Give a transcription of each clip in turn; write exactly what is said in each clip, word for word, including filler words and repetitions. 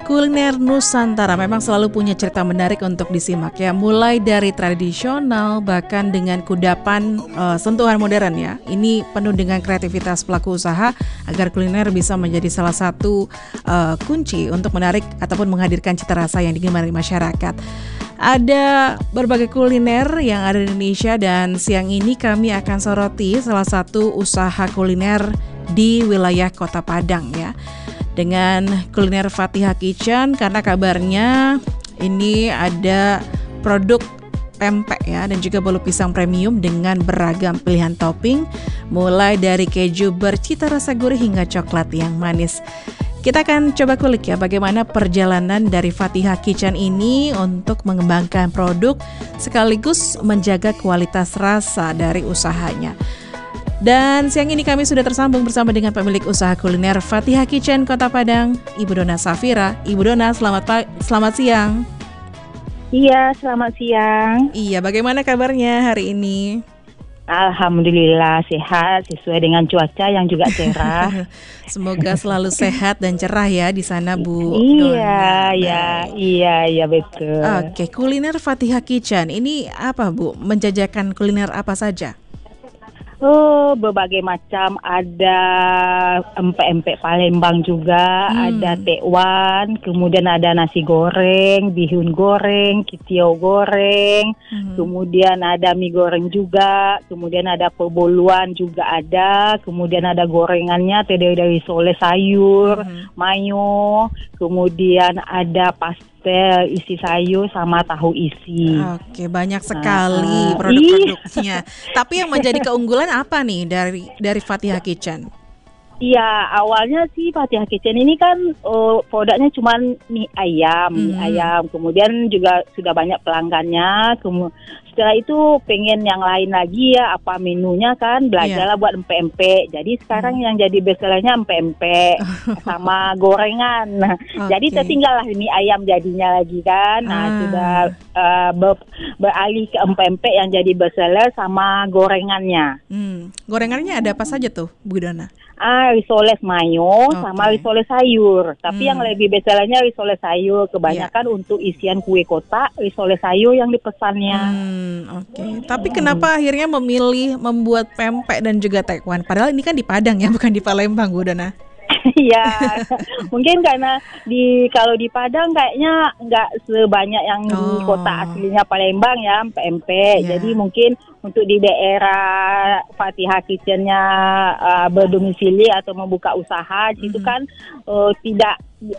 Kuliner Nusantara memang selalu punya cerita menarik untuk disimak ya. Mulai dari tradisional bahkan dengan kudapan uh, sentuhan modern ya. Ini penuh dengan kreativitas pelaku usaha agar kuliner bisa menjadi salah satu uh, kunci untuk menarik ataupun menghadirkan cita rasa yang digemari masyarakat. Ada berbagai kuliner yang ada di Indonesia dan siang ini kami akan soroti salah satu usaha kuliner di wilayah Kota Padang ya. Dengan kuliner Fatihah Kitchen karena kabarnya ini ada produk pempek ya dan juga bolu pisang premium dengan beragam pilihan topping mulai dari keju bercita rasa gurih hingga coklat yang manis. Kita akan coba kulik ya bagaimana perjalanan dari Fatihah Kitchen ini untuk mengembangkan produk sekaligus menjaga kualitas rasa dari usahanya. Dan siang ini kami sudah tersambung bersama dengan pemilik usaha kuliner Fatihah Kitchen Kota Padang, Ibu Dona Safira. Ibu Dona, selamat pa- selamat siang. Iya, selamat siang. Iya, bagaimana kabarnya hari ini? Alhamdulillah sehat sesuai dengan cuaca yang juga cerah. Semoga selalu sehat dan cerah ya di sana, Bu Iya, Dona. ya, iya, iya betul. Oke, kuliner Fatihah Kitchen ini apa, Bu? Menjajakan kuliner apa saja? Oh, berbagai macam, ada empek-empek Palembang juga, hmm. ada tekwan, kemudian ada nasi goreng, bihun goreng, kitiau goreng, hmm. kemudian ada mie goreng juga, kemudian ada peboluan juga ada, kemudian ada gorengannya terdiri dari sole sayur, hmm. mayo, kemudian ada pas isi sayur sama tahu isi. Oke, banyak sekali uh, produk-produknya. Tapi yang menjadi keunggulan apa nih dari dari Fatihah Kitchen? Iya, awalnya sih Fatihah Kitchen ini kan uh, produknya cuma mie ayam, hmm. mie ayam. Kemudian juga sudah banyak pelanggannya. Kemudian setelah itu pengen yang lain lagi ya, apa menunya kan, belajarlah yeah. buat empek-empek. Jadi sekarang hmm. yang jadi bestsellernya empek-empek sama gorengan. Nah, okay. jadi tertinggal lah mie ayam jadinya lagi kan. Nah, ah. sudah uh, ber- beralih ke empek-empek yang jadi bestseller sama gorengannya. Hmm. Gorengannya ada apa saja tuh, Bu Dona? Ah, risoles mayo okay. sama risoles sayur. Tapi hmm. yang lebih bestsellernya risoles sayur. Kebanyakan yeah. untuk isian kue kotak, risoles sayur yang dipesannya. Hmm, Oke. Okay. Tapi kenapa akhirnya memilih membuat pempek dan juga tekwan? Padahal ini kan di Padang ya, bukan di Palembang, Bu Dona. Iya, mungkin karena di kalau di Padang kayaknya nggak sebanyak yang oh. di kota aslinya Palembang ya, pempek. Yeah. Jadi mungkin untuk di daerah Fatihah Kitchen-nya uh, berdomisili atau membuka usaha, mm-hmm. itu kan uh, tidak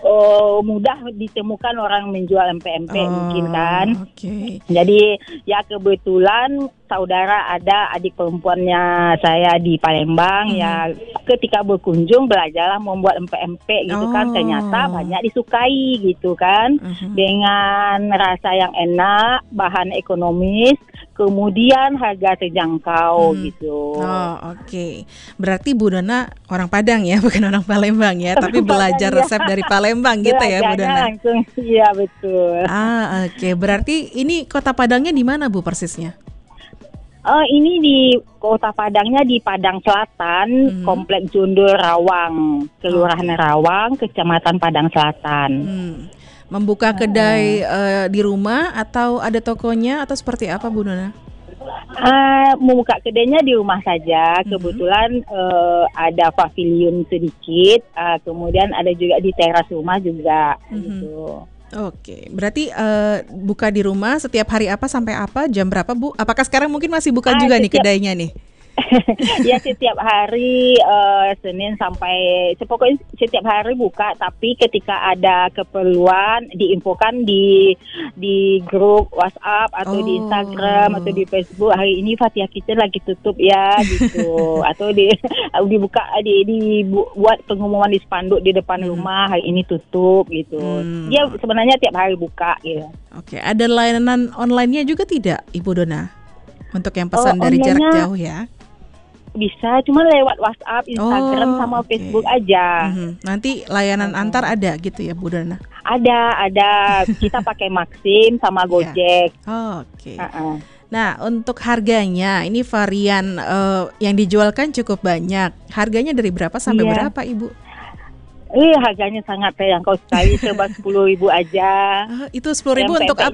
uh, mudah ditemukan orang menjual empek-empek oh, mungkin kan. Okay. Jadi ya kebetulan saudara ada adik perempuannya saya di Palembang mm-hmm. ya ketika berkunjung belajarlah membuat empek-empek gitu oh. kan, ternyata banyak disukai gitu kan mm-hmm. dengan rasa yang enak, bahan ekonomis, kemudian harga terjangkau hmm. gitu. Oh oke, okay. Berarti Bu Dona orang Padang ya, bukan orang Palembang ya, tapi belajar Padang, resep ya. Dari Palembang gitu ya Bu Dona. Langsung, iya betul. Ah oke, okay. Berarti ini Kota Padangnya di mana Bu persisnya? Oh ini di Kota Padangnya di Padang Selatan, hmm. Komplek Jondol Rawang, Kelurahan okay. Rawang, Kecamatan Padang Selatan. Hmm. Membuka kedai uh, di rumah atau ada tokonya atau seperti apa Bu Dona? Uh, membuka kedainya di rumah saja. Mm-hmm. Kebetulan uh, ada pavilion sedikit, uh, kemudian ada juga di teras rumah juga. Mm-hmm. Gitu. Oke, berarti uh, buka di rumah setiap hari apa sampai apa, jam berapa Bu? Apakah sekarang mungkin masih buka ah, juga setiap... nih kedainya nih? Ya setiap hari uh, Senin sampai pokoknya setiap hari buka, tapi ketika ada keperluan diinfokan di di grup WhatsApp atau oh. di Instagram atau di Facebook, hari ini Fatihah Kitchen lagi tutup ya gitu. Atau di dibuka di dibuat pengumuman di spanduk di depan hmm. rumah, hari ini tutup gitu. Hmm. Ya sebenarnya tiap hari buka gitu. Oke, ada layanan online-nya juga tidak Ibu Dona? Untuk yang pesan oh, dari jarak jauh ya? Bisa, cuma lewat WhatsApp, Instagram, oh, sama okay. Facebook aja. Mm-hmm. Nanti layanan mm-hmm. antar ada gitu ya Bu Dona? Ada, ada. Kita pakai Maxim sama Gojek. Yeah. Oh, Oke. Okay. Uh-uh. Nah, untuk harganya, ini varian uh, yang dijualkan cukup banyak. Harganya dari berapa sampai yeah. berapa Ibu? Eh harganya sangat terjangkau sekali, coba sepuluh ribu aja. Ah, itu sepuluh ribu untuk apa